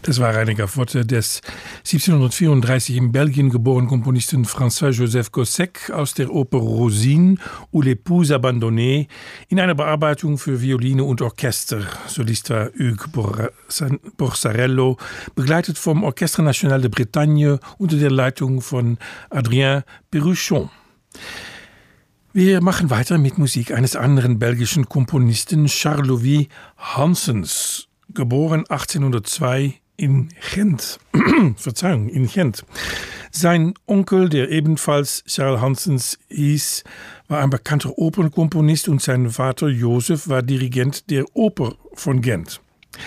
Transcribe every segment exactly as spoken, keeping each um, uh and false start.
Das war eine Gavotte des siebzehnhundertvierunddreißig in Belgien geborenen Komponisten François-Joseph Gossec aus der Oper Rosine ou l'épouse abandonnée in einer Bearbeitung für Violine und Orchester. Solist war Hugues Borsarello, begleitet vom Orchestre National de Bretagne unter der Leitung von Adrien Perruchon. Wir machen weiter mit Musik eines anderen belgischen Komponisten, Charles-Louis Hanssens, geboren achtzehnhundertzwei in Gent. Verzeihung, in Gent. Sein Onkel, der ebenfalls Charles Hanssens hieß, war ein bekannter Opernkomponist und sein Vater Joseph war Dirigent der Oper von Gent.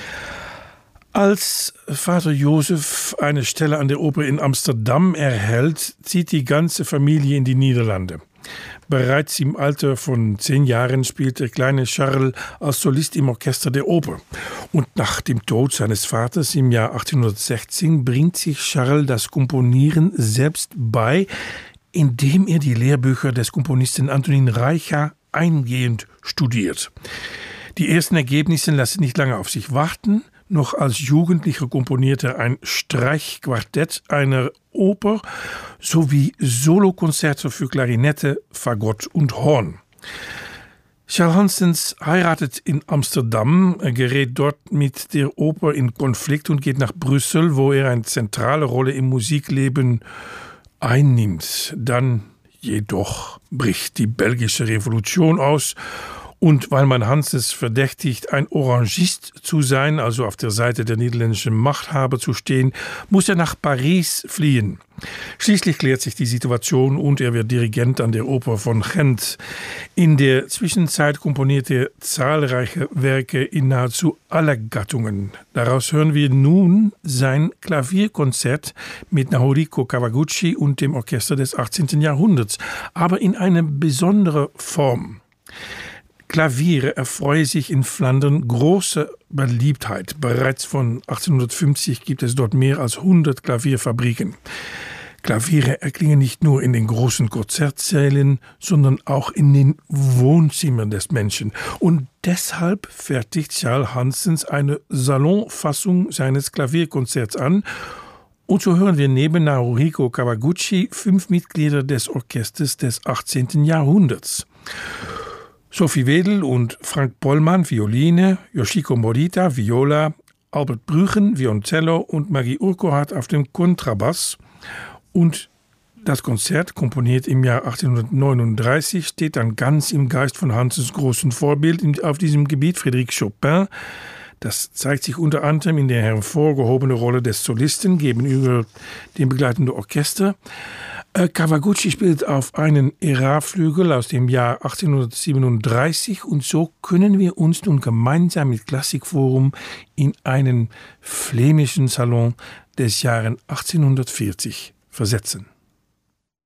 Als Vater Joseph eine Stelle an der Oper in Amsterdam erhält, zieht die ganze Familie in die Niederlande. Bereits im Alter von zehn Jahren spielt der kleine Charles als Solist im Orchester der Oper. Und nach dem Tod seines Vaters im Jahr achtzehnhundertsechzehn bringt sich Charles das Komponieren selbst bei, indem er die Lehrbücher des Komponisten Antonin Reicha eingehend studiert. Die ersten Ergebnisse lassen nicht lange auf sich warten. Noch als Jugendlicher komponierte er ein Streichquartett einer Oper sowie Solokonzerte für Klarinette, Fagott und Horn. Charles Hanssens heiratet in Amsterdam, gerät dort mit der Oper in Konflikt und geht nach Brüssel, wo er eine zentrale Rolle im Musikleben einnimmt. Dann jedoch bricht die belgische Revolution aus. Und weil man Hanssens verdächtigt, ein Orangist zu sein, also auf der Seite der niederländischen Machthaber zu stehen, muss er nach Paris fliehen. Schließlich klärt sich die Situation und er wird Dirigent an der Oper von Gent. In der Zwischenzeit komponiert er zahlreiche Werke in nahezu aller Gattungen. Daraus hören wir nun sein Klavierkonzert mit Nahoriko Kawaguchi und dem Orchester des achtzehnten Jahrhunderts, aber in einer besonderen Form. Klaviere erfreue sich in Flandern große Beliebtheit. Bereits von achtzehnhundertfünfzig gibt es dort mehr als hundert Klavierfabriken. Klaviere erklingen nicht nur in den großen Konzertsälen, sondern auch in den Wohnzimmern des Menschen. Und deshalb fertigt Charles Hanssens eine Salonfassung seines Klavierkonzerts an. Und so hören wir neben Nahoriko Kawaguchi fünf Mitglieder des Orchesters des achtzehnten Jahrhunderts. Sophie Wedel und Frank Pollmann, Violine, Yoshiko Morita, Viola, Albert Brüchen, Violoncello und Marie Urquhart auf dem Kontrabass. Und das Konzert, komponiert im Jahr achtzehnhundertneununddreißig, steht dann ganz im Geist von Hanssens großen Vorbild auf diesem Gebiet, Frédéric Chopin. Das zeigt sich unter anderem in der hervorgehobenen Rolle des Solisten gegenüber dem begleitenden Orchester. Kawaguchi spielt auf einen Era-Flügel aus dem Jahr achtzehnhundertsiebenunddreißig und so können wir uns nun gemeinsam mit Klassikforum in einen flämischen Salon des Jahres achtzehnhundertvierzig versetzen.